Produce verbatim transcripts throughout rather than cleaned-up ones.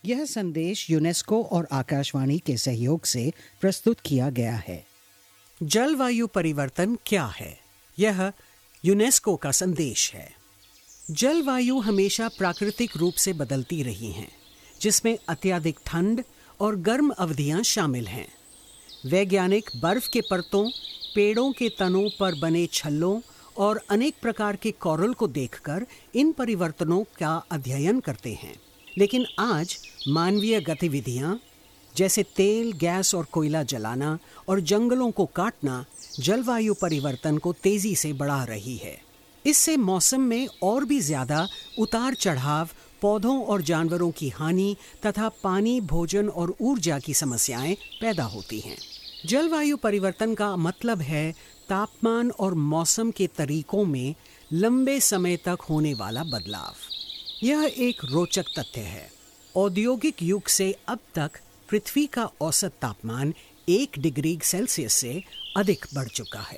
यह संदेश यूनेस्को और आकाशवाणी के सहयोग से प्रस्तुत किया गया है। जलवायु परिवर्तन क्या है? यह यूनेस्को का संदेश है। जलवायु हमेशा प्राकृतिक रूप से बदलती रही हैं, जिसमें अत्यधिक ठंड और गर्म अवधियां शामिल हैं। वैज्ञानिक बर्फ के परतों, पेड़ों के तनों पर बने छल्लों और अनेक प्रकार के कोरल को देखकर इन परिवर्तनों का अध्ययन करते हैं। लेकिन आज मानवीय गतिविधियां जैसे तेल, गैस और कोयला जलाना और जंगलों को काटना जलवायु परिवर्तन को तेजी से बढ़ा रही है। इससे मौसम में और भी ज्यादा उतार चढ़ाव, पौधों और जानवरों की हानि तथा पानी, भोजन और ऊर्जा की समस्याएं पैदा होती हैं। जलवायु परिवर्तन का मतलब है तापमान और मौसम के तरीकों में लंबे समय तक होने वाला बदलाव। यह एक रोचक तथ्य है। औद्योगिक युग से अब तक पृथ्वी का औसत तापमान एक डिग्री सेल्सियस से अधिक बढ़ चुका है।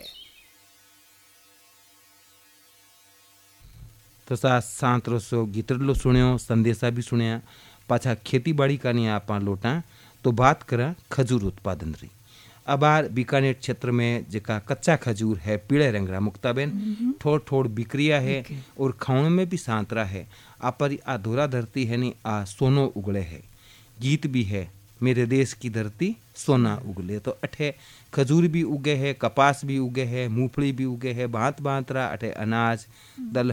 तो सा सांत रसो गीतरलो सुण्यो, संदेशा भी सुण्या, पाछा खेती बाड़ी का नहीं आप लोटा तो बात करा खजूर उत्पादन री। अबार बीकानेर क्षेत्र में जेका कच्चा खजूर है पीले रंग रा मुक्ताबेन थोड़ थोड़ बिक्रिया है और खाने में भी सांतरा है। आपर आ धोरा धरती है नी आ सोनो उगले है। गीत भी है मेरे देश की धरती सोना उगले। तो अठे खजूर भी उगे है, कपास भी उगे है, मूंगफली भी उगे है, भांत भांत रा अठे अनाज दल